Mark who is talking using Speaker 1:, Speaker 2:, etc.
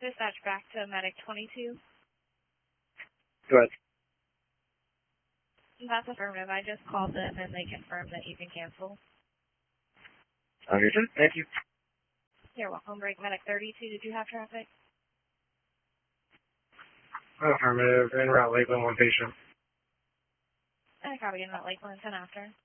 Speaker 1: Dispatch back to Medic 22.
Speaker 2: Go ahead.
Speaker 1: That's affirmative. I just called them and they confirmed that you can cancel.
Speaker 2: Understood. Thank you.
Speaker 1: You're welcome. Break Medic 32. Did you have traffic?
Speaker 2: Affirmative. En route, Lakeland, one patient.
Speaker 1: I copy in that Lakeland 10 after.